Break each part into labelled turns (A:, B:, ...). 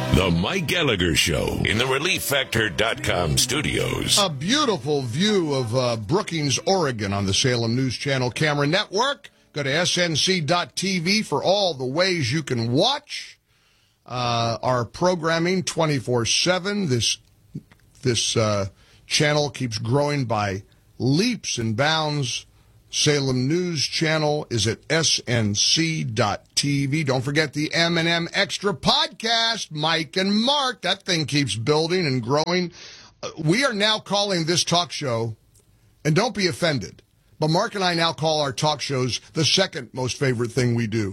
A: The Mike Gallagher Show in the ReliefFactor.com studios.
B: A beautiful view of Brookings, Oregon on the Salem News Channel camera network. Go to snc.tv for all the ways you can watch our programming 24/7. This channel keeps growing by leaps and bounds. Salem News Channel is at snc.tv. Don't forget the M&M Extra podcast, Mike and Mark. That thing keeps building and growing. We are now calling this talk show, and don't be offended, but Mark and I now call our talk shows the second most favorite thing we do.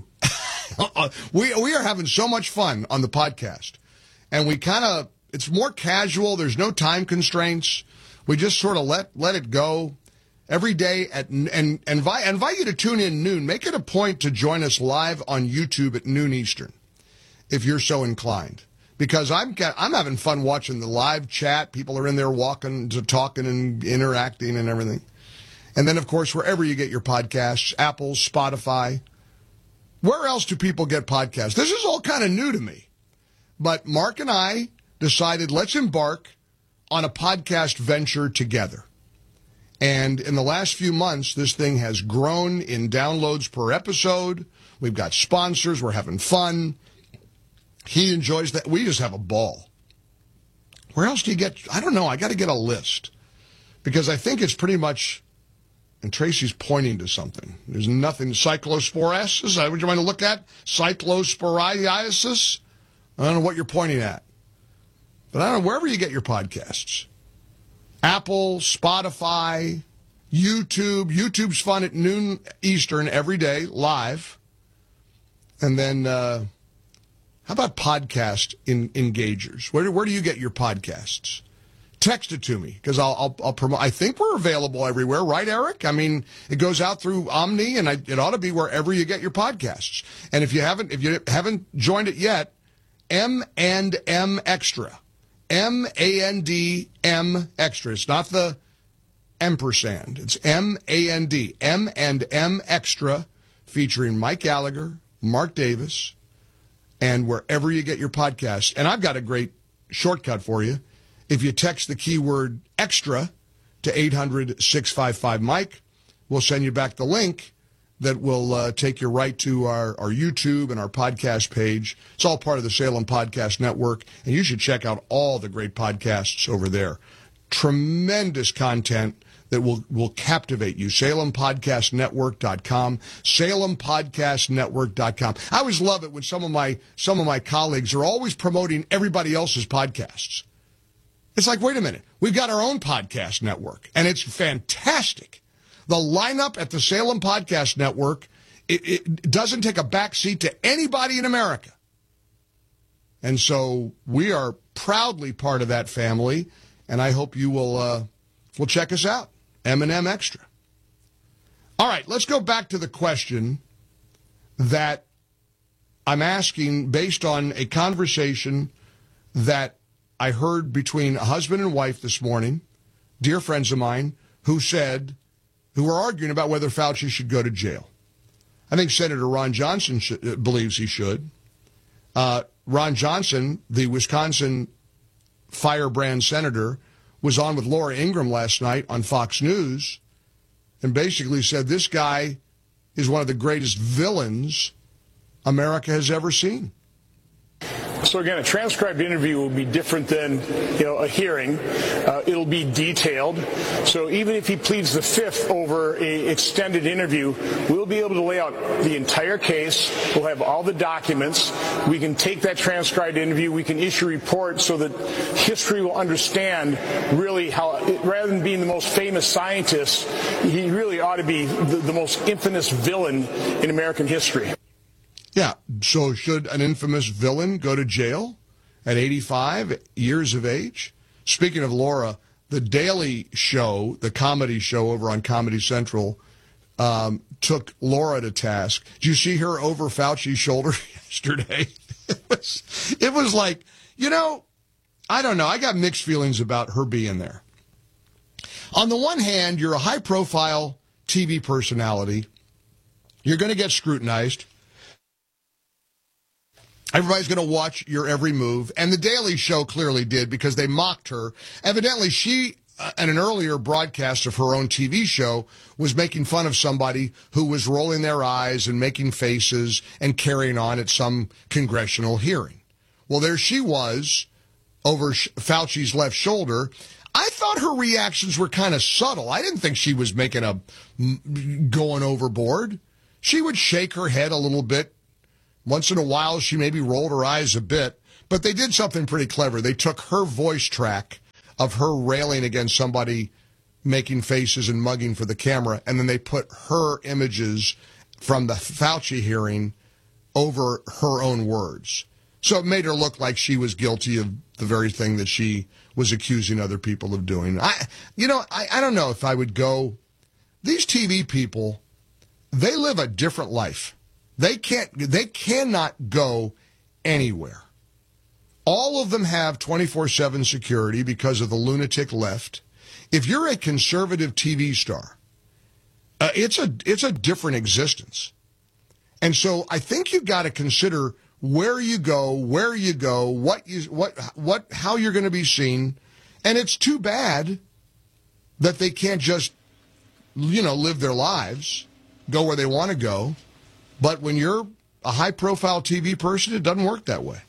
B: We are having so much fun on the podcast, and we it's more casual. There's no time constraints. We just sort of let it go. Every day and invite you to tune in noon. Make it a point to join us live on YouTube at noon Eastern, if you're so inclined. Because I'm having fun watching the live chat. People are in there talking and interacting and everything. And then, of course, wherever you get your podcasts, Apple, Spotify. Where else do people get podcasts? This is all kind of new to me. But Mark and I decided let's embark on a podcast venture together. And in the last few months, this thing has grown in downloads per episode. We've got sponsors. We're having fun. He enjoys that. We just have a ball. Where else do you get? I don't know. I got to get a list. Because I think it's pretty much, and Tracy's pointing to something. There's nothing. Cyclosporasis? Is that what you want to look at? Cyclosporiasis? I don't know what you're pointing at. But I don't know, wherever you get your podcasts. Apple, Spotify, YouTube. YouTube's fun at noon Eastern every day, live. And then, how about podcast engagers? Where do you get your podcasts? Text it to me, because I'll promote. I think we're available everywhere, right, Eric? I mean, it goes out through Omni, and it ought to be wherever you get your podcasts. And if you haven't joined it yet, M&M Extra. M-A-N-D-M Extra. It's not the ampersand. It's M-A-N-D. M&M Extra, featuring Mike Gallagher, Mark Davis, and wherever you get your podcasts. And I've got a great shortcut for you. If you text the keyword extra to 800-655-MIKE, we'll send you back the link that will take you right to our YouTube and our podcast page. It's all part of the Salem Podcast Network, and you should check out all the great podcasts over there. Tremendous content that will captivate you. SalemPodcastNetwork.com, SalemPodcastNetwork.com. I always love it when some of my colleagues are always promoting everybody else's podcasts. It's like, wait a minute, we've got our own podcast network, and it's fantastic. The lineup at the Salem Podcast Network, it doesn't take a backseat to anybody in America. And so we are proudly part of that family, and I hope you will check us out, M&M Extra. All right, let's go back to the question that I'm asking based on a conversation that I heard between a husband and wife this morning, dear friends of mine, who were arguing about whether Fauci should go to jail. I think Senator Ron Johnson believes he should. Ron Johnson, the Wisconsin firebrand senator, was on with Laura Ingraham last night on Fox News and basically said this guy is one of the greatest villains America has ever seen.
C: So again, a transcribed interview will be different than a hearing. It'll be detailed. So even if he pleads the fifth over an extended interview, we'll be able to lay out the entire case. We'll have all the documents. We can take that transcribed interview. We can issue a report so that history will understand really how, rather than being the most famous scientist, he really ought to be the most infamous villain in American history.
B: Yeah, so should an infamous villain go to jail at 85 years of age? Speaking of Laura, the Daily Show, the comedy show over on Comedy Central, took Laura to task. Did you see her over Fauci's shoulder yesterday? It was like, I don't know. I got mixed feelings about her being there. On the one hand, you're a high-profile TV personality. You're going to get scrutinized. Everybody's going to watch your every move. And The Daily Show clearly did because they mocked her. Evidently, she, in an earlier broadcast of her own TV show, was making fun of somebody who was rolling their eyes and making faces and carrying on at some congressional hearing. Well, there she was over Fauci's left shoulder. I thought her reactions were kind of subtle. I didn't think she was going overboard. She would shake her head a little bit. Once in a while, she maybe rolled her eyes a bit. But they did something pretty clever. They took her voice track of her railing against somebody making faces and mugging for the camera, and then they put her images from the Fauci hearing over her own words. So it made her look like she was guilty of the very thing that she was accusing other people of doing. I don't know if I would go. These TV people, they live a different life. They cannot go anywhere. All of them have 24/7 security because of the lunatic left. If you're a conservative TV star, it's a different existence. And so I think you've got to consider where you go, how you're going to be seen. And it's too bad that they can't just, live their lives, go where they want to go. But when you're a high-profile TV person, it doesn't work that way.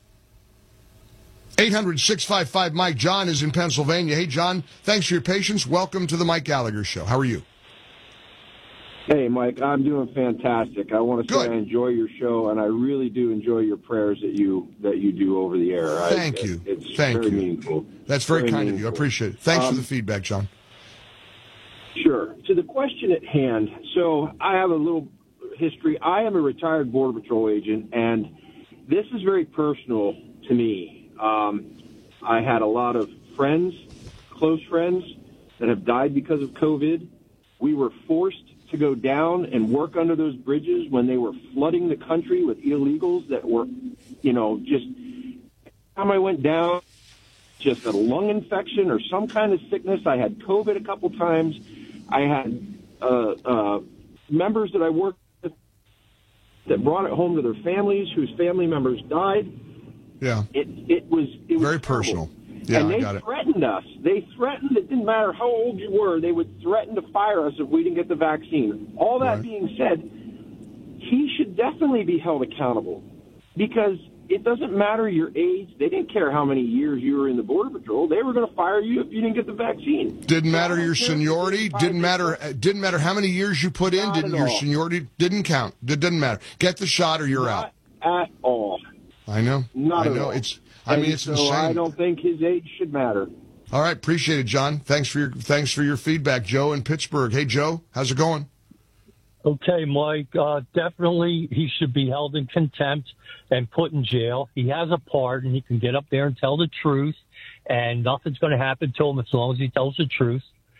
B: 800-655-MIKE. John is in Pennsylvania. Hey, John, thanks for your patience. Welcome to the Mike Gallagher Show. How are you?
D: Hey, Mike, I'm doing fantastic. I want to say
B: Good.
D: I enjoy your show, and I really do enjoy your prayers that you do over the air.
B: Thank you.
D: It's
B: Thank
D: very
B: you.
D: meaningful.
B: That's very kind of you. I appreciate it. Thanks for the feedback, John.
D: Sure. To the question at hand, so I have a little history. I am a retired Border Patrol agent, and this is very personal to me. I had a lot of friends, close friends, that have died because of COVID. We were forced to go down and work under those bridges when they were flooding the country with illegals that were, just time I went down, just a lung infection or some kind of sickness. I had COVID a couple times. I had members that I worked with that brought it home to their families whose family members died.
B: Yeah.
D: It was
B: very
D: terrible.
B: Personal. Yeah,
D: and
B: I got it.
D: They threatened us. It didn't matter how old you were, they would threaten to fire us if we didn't get the vaccine. All that being said, he should definitely be held accountable because it doesn't matter your age. They didn't care how many years you were in the Border Patrol. They were going to fire you if you didn't get the vaccine.
B: Didn't matter your seniority. Didn't matter how many years you put in. Your seniority didn't count. It didn't matter. Get the shot or you're out.
D: At all.
B: I know.
D: Not at all.
B: It's
D: so
B: insane.
D: I don't think his age should matter.
B: All right, appreciate it, John. Thanks for your feedback, Joe in Pittsburgh. Hey, Joe, how's it going?
E: Okay, Mike. Definitely, he should be held in contempt and put in jail. He has a pardon. He can get up there and tell the truth, and nothing's going to happen to him as long as he tells the truth.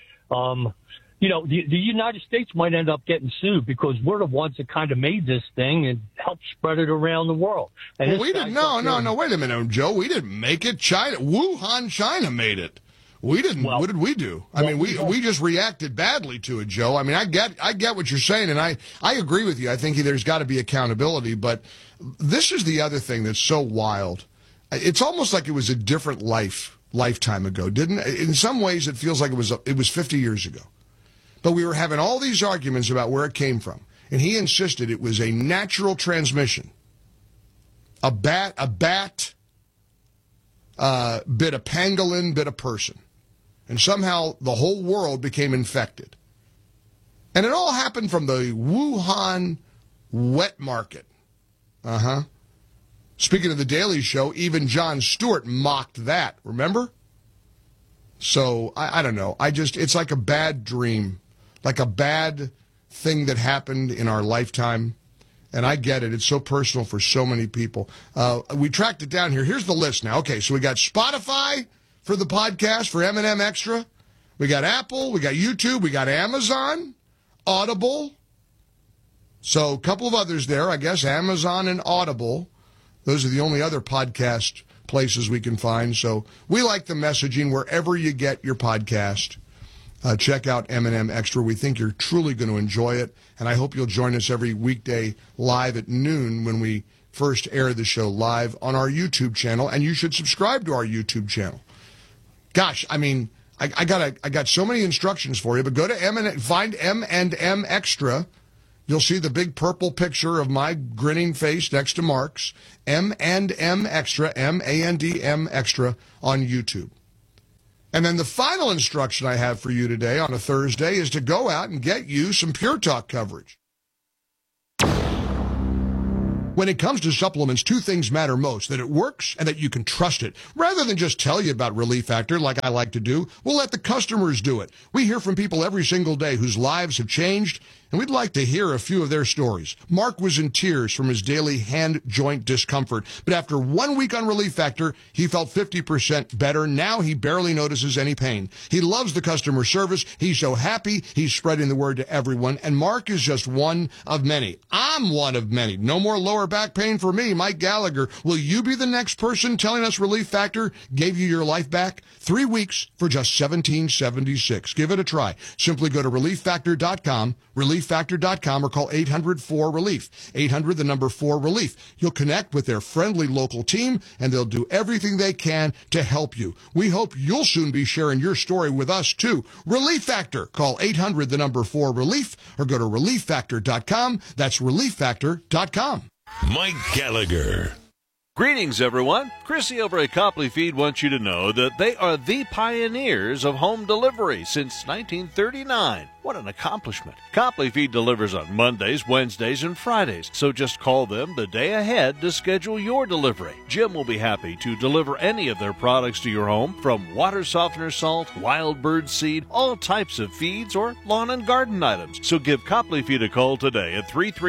E: The United States might end up getting sued because we're the ones that kind of made this thing and helped spread it around the world. And
B: well, we didn't. No. Wait a minute, Joe. We didn't make it. Wuhan, China made it. We didn't.
E: Well,
B: what did we do? We just reacted badly to it, Joe. I mean, I get what you're saying, and I agree with you. I think there's got to be accountability. But this is the other thing that's so wild. It's almost like it was a different lifetime ago, didn't it? In some ways, it feels like it was 50 years ago. But we were having all these arguments about where it came from. And he insisted it was a natural transmission. A bat bit a pangolin, bit a person. And somehow the whole world became infected. And it all happened from the Wuhan wet market. Speaking of the Daily Show, even Jon Stewart mocked that, remember? So, I don't know. It's like a bad dream. Like a bad thing that happened in our lifetime. And I get it. It's so personal for so many people. We tracked it down here. Here's the list now. Okay, so we got Spotify for the podcast, for M&M Extra. We got Apple. We got YouTube. We got Amazon, Audible. So a couple of others there, I guess, Amazon and Audible. Those are the only other podcast places we can find. So we like the messaging wherever you get your podcast. Check out M&M Extra. We think you're truly going to enjoy it, and I hope you'll join us every weekday live at noon when we first air the show live on our YouTube channel, and you should subscribe to our YouTube channel. Gosh, I mean, I got so many instructions for you, but go to find M&M Extra. You'll see the big purple picture of my grinning face next to Mark's. M&M Extra, M-A-N-D-M Extra on YouTube. And then the final instruction I have for you today on a Thursday is to go out and get you some Pure Talk coverage. When it comes to supplements, two things matter most: that it works and that you can trust it. Rather than just tell you about Relief Factor like I like to do, we'll let the customers do it. We hear from people every single day whose lives have changed, and we'd like to hear a few of their stories. Mark was in tears from his daily hand joint discomfort, but after 1 week on Relief Factor, he felt 50% better. Now he barely notices any pain. He loves the customer service. He's so happy. He's spreading the word to everyone, and Mark is just one of many. I'm one of many. No more lower back pain for me, Mike Gallagher. Will you be the next person telling us Relief Factor gave you your life back? 3 weeks for just $17.76. Give it a try. Simply go to ReliefFactor.com, ReliefFactor.com, or call 800-4RELIEF. 800, the number 4-RELIEF. You'll connect with their friendly local team, and they'll do everything they can to help you. We hope you'll soon be sharing your story with us, too. Relief Factor. Call 800, the number 4-RELIEF, or go to ReliefFactor.com. That's ReliefFactor.com.
A: Mike Gallagher.
F: Greetings, everyone. Chrissy over at Copley Feed wants you to know that they are the pioneers of home delivery since 1939. What an accomplishment. Copley Feed delivers on Mondays, Wednesdays, and Fridays, so just call them the day ahead to schedule your delivery. Jim will be happy to deliver any of their products to your home, from water softener salt, wild bird seed, all types of feeds, or lawn and garden items. So give Copley Feed a call today at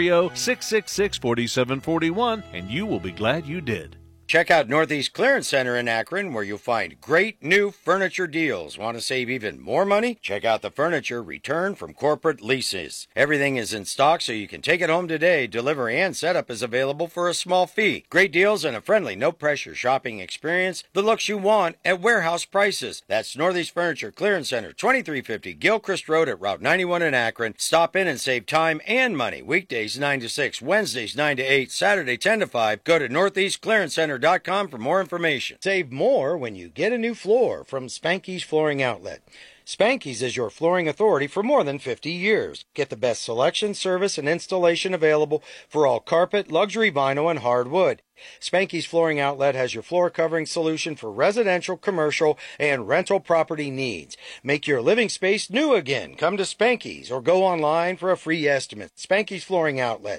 F: 330-666-4741, and you will be glad you did.
G: Check out Northeast Clearance Center in Akron, where you'll find great new furniture deals. Want to save even more money? Check out the furniture returned from corporate leases. Everything is in stock, so you can take it home today. Delivery and setup is available for a small fee. Great deals and a friendly, no-pressure shopping experience. The looks you want at warehouse prices. That's Northeast Furniture Clearance Center, 2350 Gilchrist Road at Route 91 in Akron. Stop in and save time and money. Weekdays 9 to 6, Wednesdays 9 to 8, Saturday 10 to 5. Go to NortheastClearanceCenter.com for more information. Save more when you get a new floor from Spanky's Flooring Outlet. Spanky's is your flooring authority for more than 50 years. Get the best selection, service, and installation available for all carpet, luxury vinyl, and hardwood. Spanky's Flooring Outlet has your floor covering solution for residential, commercial, and rental property needs. Make your living space new again. Come to Spanky's or go online for a free estimate. Spanky's Flooring Outlet,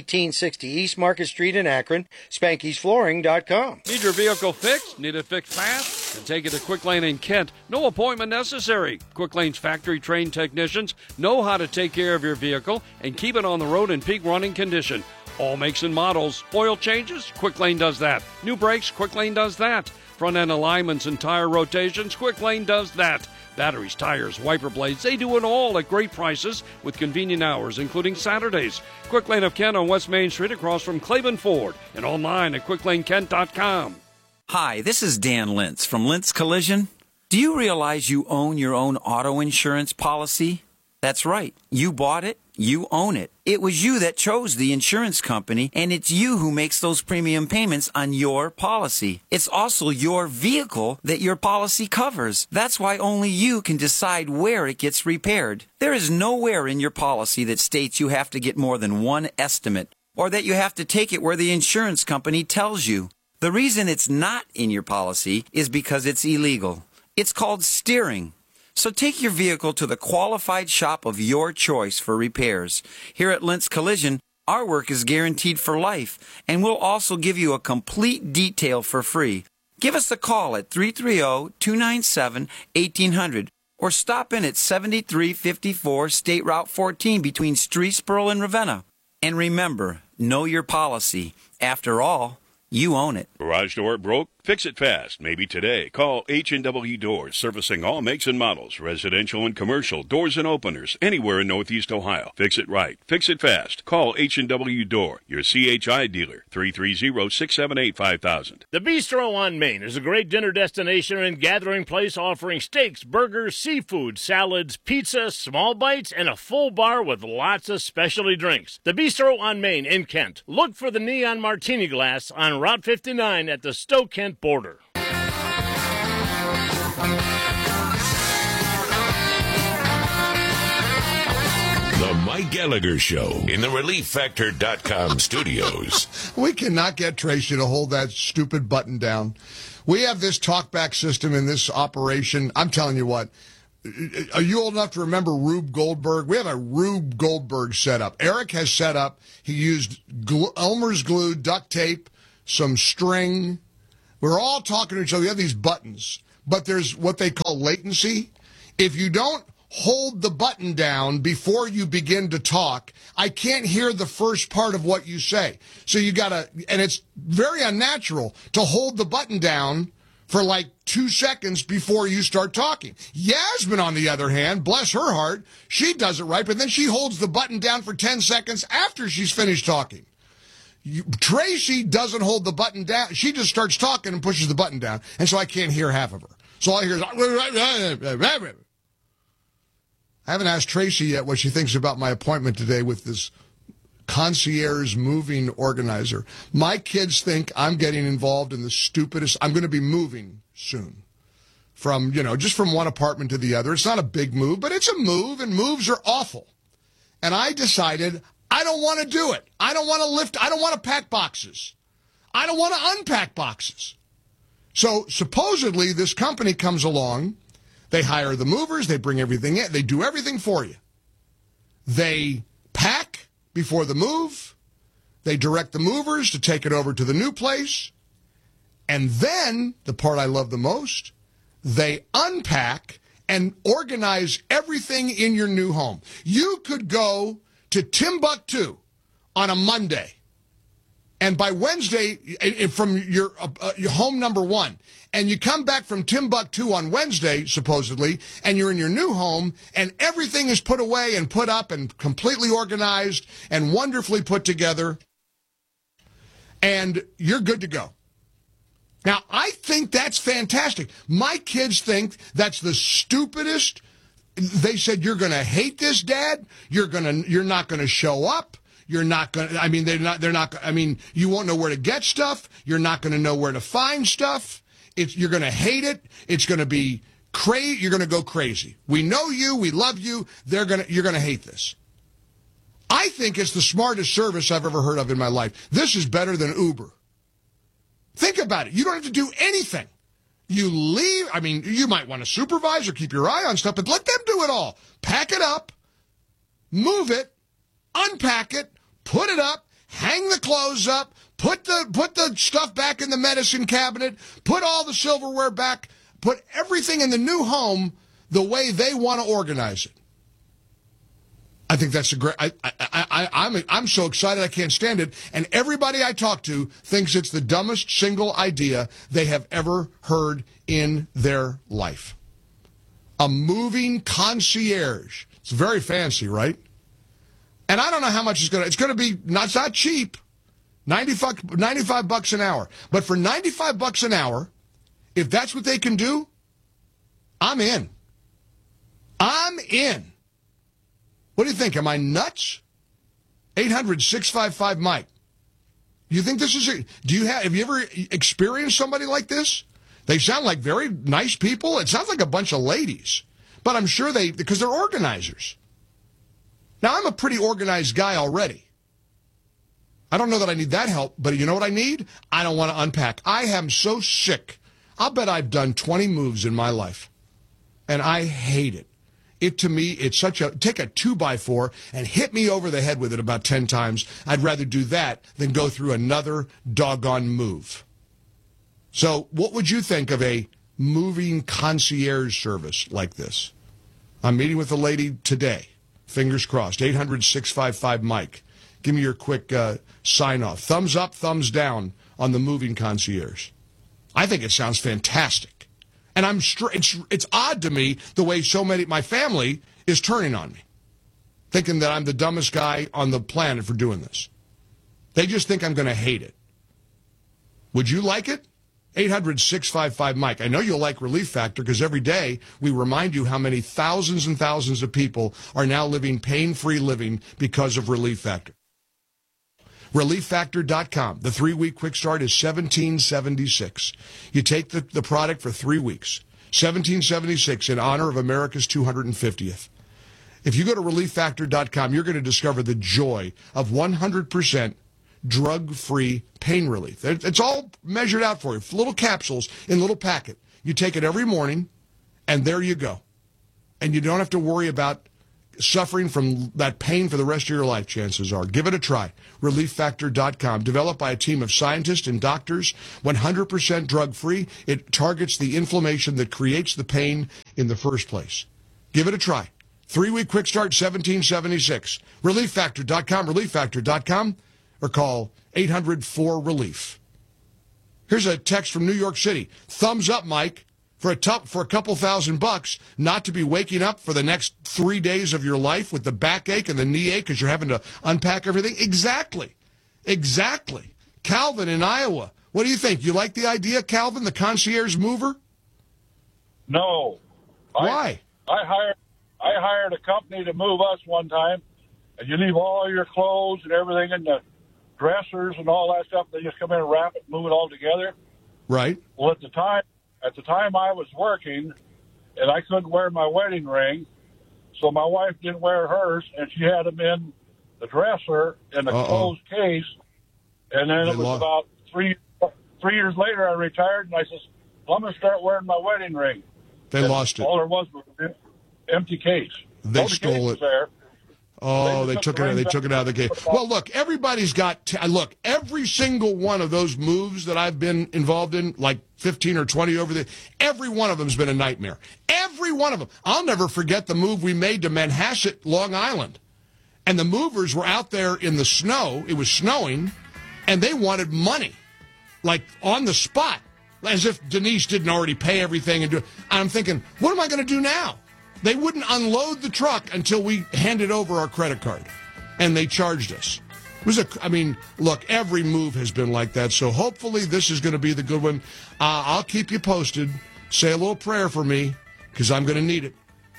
G: 1860 East Market Street in Akron, Spanky'sFlooring.com.
H: Need your vehicle fixed? Need it fixed fast? Then take it to Quick Lane in Kent. No appointment necessary. Quick Lane's factory-trained technicians know how to take care of your vehicle and keep it on the road in peak running condition. All makes and models. Oil changes? Quick Lane does that. New brakes? Quick Lane does that. Front end alignments and tire rotations? Quick Lane does that. Batteries, tires, wiper blades, they do it all at great prices with convenient hours, including Saturdays. Quick Lane of Kent on West Main Street across from Claiborne Ford and online at QuickLaneKent.com.
I: Hi, this is Dan Lintz from Lintz Collision. Do you realize you own your own auto insurance policy? That's right. You bought it. You own it. It was you that chose the insurance company, and it's you who makes those premium payments on your policy. It's also your vehicle that your policy covers. That's why only you can decide where it gets repaired. There is nowhere in your policy that states you have to get more than one estimate, or that you have to take it where the insurance company tells you. The reason it's not in your policy is because it's illegal. It's called steering. So take your vehicle to the qualified shop of your choice for repairs. Here at Lintz Collision, our work is guaranteed for life, and we'll also give you a complete detail for free. Give us a call at 330-297-1800 or stop in at 7354 State Route 14 between Streetsboro and Ravenna. And remember, know your policy. After all, you own it.
J: Garage door broke? Fix it fast, maybe today. Call H&W Doors, servicing all makes and models, residential and commercial, doors and openers, anywhere in Northeast Ohio. Fix it right. Fix it fast. Call H&W Door, your CHI dealer, 330-678-5000.
K: The Bistro on Main is a great dinner destination and gathering place offering steaks, burgers, seafood, salads, pizza, small bites, and a full bar with lots of specialty drinks. The Bistro on Main in Kent. Look for the neon martini glass on Route 59 at the Stowe-Kent border.
A: The Mike Gallagher Show in the ReliefFactor.com studios.
B: We cannot get Tracy to hold that stupid button down. We have this talkback system in this operation. I'm telling you what. Are you old enough to remember Rube Goldberg? We have a Rube Goldberg setup. Eric has set up. He used Elmer's glue, duct tape, some string. We're all talking to each other. We have these buttons, but there's what they call latency. If you don't hold the button down before you begin to talk, I can't hear the first part of what you say. So you gotta, and it's very unnatural to hold the button down for like 2 seconds before you start talking. Yasmin, on the other hand, bless her heart, she does it right, but then she holds the button down for 10 seconds after she's finished talking. Tracy doesn't hold the button down. She just starts talking and pushes the button down, and so I can't hear half of her. So all I hear is... I haven't asked Tracy yet what she thinks about my appointment today with this concierge moving organizer. My kids think I'm getting involved in the stupidest. I'm going to be moving soon from, just from one apartment to the other. It's not a big move, but it's a move, and moves are awful. And I decided I don't want to do it. I don't want to lift. I don't want to pack boxes. I don't want to unpack boxes. So supposedly this company comes along. They hire the movers. They bring everything in. They do everything for you. They pack before the move. They direct the movers to take it over to the new place. And then, the part I love the most, they unpack and organize everything in your new home. You could go to Timbuktu on a Monday, and by Wednesday, from your home number one, and you come back from Timbuktu on Wednesday, supposedly, and you're in your new home, and everything is put away and put up and completely organized and wonderfully put together, and you're good to go. Now, I think that's fantastic. My kids think that's the stupidest. They said, you're going to hate this, Dad. You're not going to show up. You're not going to, you won't know where to get stuff. You're not going to know where to find stuff. You're going to hate it. It's going to be crazy. You're going to go crazy. We know you. We love you. You're going to hate this. I think it's the smartest service I've ever heard of in my life. This is better than Uber. Think about it. You don't have to do anything. You leave. You might want to supervise or keep your eye on stuff, but let them do it all. Pack it up, move it, unpack it, put it up, hang the clothes up, put the stuff back in the medicine cabinet, put all the silverware back, put everything in the new home the way they want to organize it. I think that's a great. I'm so excited I can't stand it, and everybody I talk to thinks it's the dumbest single idea they have ever heard in their life. A moving concierge. It's very fancy, right? And I don't know how much it's going to be. It's not cheap. $95 an hour. But for $95 an hour, if that's what they can do, I'm in. I'm in. What do you think? Am I nuts? 800-655-MIKE. You think this is have you ever experienced somebody like this? They sound like very nice people. It sounds like a bunch of ladies. But I'm sure because they're organizers. Now, I'm a pretty organized guy already. I don't know that I need that help, but you know what I need? I don't want to unpack. I am so sick. I'll bet I've done 20 moves in my life, and I hate it. To me, it's take a 2x4 and hit me over the head with it about 10 times. I'd rather do that than go through another doggone move. So what would you think of a moving concierge service like this? I'm meeting with a lady today. Fingers crossed. 800-655-MIKE. Give me your quick sign-off. Thumbs up, thumbs down on the moving concierge. I think it sounds fantastic. And it's odd to me the way my family is turning on me, thinking that I'm the dumbest guy on the planet for doing this. They just think I'm going to hate it. Would you like it? 800-655-MIKE. I know you'll like Relief Factor because every day we remind you how many thousands and thousands of people are now living pain-free living because of Relief Factor. ReliefFactor.com. The 3-week quick start is $17.76. You take the product for 3 weeks. $17.76 in honor of America's 250th. If you go to ReliefFactor.com, you're going to discover the joy of 100% drug-free pain relief. It's all measured out for you. Little capsules in a little packet. You take it every morning, and there you go. And you don't have to worry about suffering from that pain for the rest of your life, chances are. Give it a try. ReliefFactor.com. Developed by a team of scientists and doctors. 100% drug-free. It targets the inflammation that creates the pain in the first place. Give it a try. 3-week quick start, $17.76. ReliefFactor.com. ReliefFactor.com. Or call 800-4-RELIEF. Here's a text from New York City. Thumbs up, Mike, for a couple $1,000 not to be waking up for the next 3 days of your life with the backache and the knee ache because you're having to unpack everything. Exactly. Calvin in Iowa. What do you think? You like the idea, Calvin, the concierge mover?
L: No.
B: Why?
L: I hired a company to move us one time, and you leave all your clothes and everything in the dressers and all that stuff. They just come in and wrap it, move it all together.
B: Right.
L: Well, at the time I was working, and I couldn't wear my wedding ring, so my wife didn't wear hers, and she had them in the dresser in a closed case. And then it was about 3 years later I retired, and I says, well, I'm going to start wearing my wedding ring.
B: They lost it.
L: All there was an empty case.
B: They stole it.
L: There.
B: Oh, they took it out of the game. Well, look, everybody's got look, every single one of those moves that I've been involved in, like 15 or 20 over there, every one of them's been a nightmare. Every one of them. I'll never forget the move we made to Manhasset, Long Island. And the movers were out there in the snow. It was snowing, and they wanted money, like on the spot, as if Denise didn't already pay everything. And I'm thinking, what am I going to do now? They wouldn't unload the truck until we handed over our credit card, and they charged us. Look, every move has been like that, so hopefully this is going to be the good one. I'll keep you posted. Say a little prayer for me, because I'm going to need it.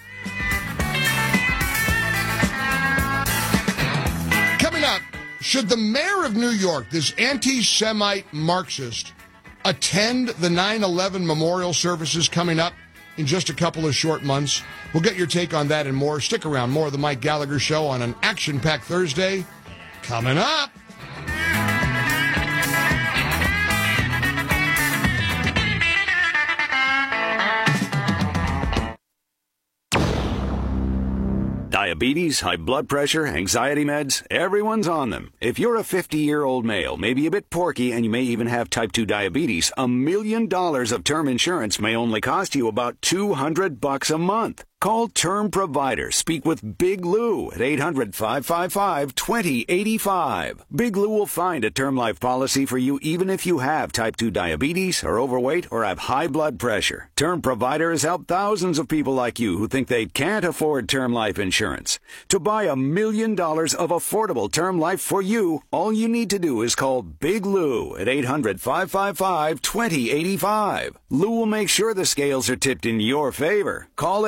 B: Coming up, should the mayor of New York, this anti-Semite Marxist, attend the 9/11 memorial services coming up in just a couple of short months? We'll get your take on that and more. Stick around. More of the Mike Gallagher Show on an action-packed Thursday coming up.
M: Diabetes, high blood pressure, anxiety meds, everyone's on them. If you're a 50-year-old male, maybe a bit porky, and you may even have type 2 diabetes, $1 million of term insurance may only cost you about $200 a month. Call Term Provider. Speak with Big Lou at 800-555-2085. Big Lou will find a term life policy for you even if you have type 2 diabetes, are overweight, or have high blood pressure. Term Provider has helped thousands of people like you who think they can't afford term life insurance. To buy $1 million of affordable term life for you, all you need to do is call Big Lou at 800-555-2085. Lou will make sure the scales are tipped in your favor. Call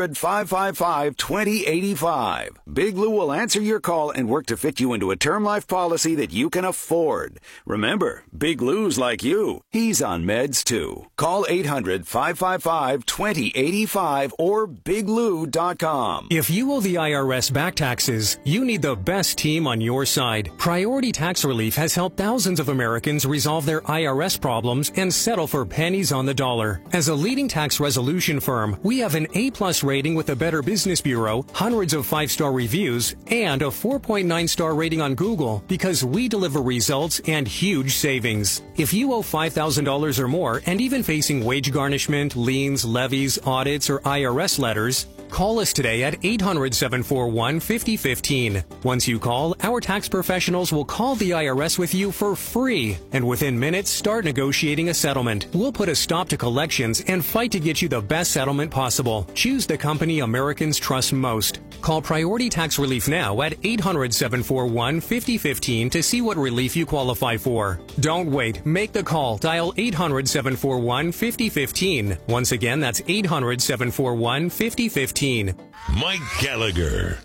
M: 800-555-2085. Big Lou will answer your call and work to fit you into a term life policy that you can afford. Remember, Big Lou's like you. He's on meds too. Call 800-555-2085 or biglou.com.
N: If you owe the IRS back taxes, you need the best team on your side. Priority Tax Relief has helped thousands of Americans resolve their IRS problems and settle for pennies on the dollar. As a leading tax resolution firm, we have an A+ rating with the Better Business Bureau, hundreds of 5-star reviews, and a 4.9-star rating on Google because we deliver results and huge savings. If you owe $5,000 or more and even facing wage garnishment, liens, levies, audits, or IRS letters, Call us today at 800-741-5015. Once you call, our tax professionals will call the IRS with you for free, and within minutes, start negotiating a settlement. We'll put a stop to collections and fight to get you the best settlement possible. Choose the company Americans trust most. Call Priority Tax Relief now at 800-741-5015 to see what relief you qualify for. Don't wait. Make the call. Dial 800-741-5015. Once again, that's 800-741-5015.
A: Mike Gallagher.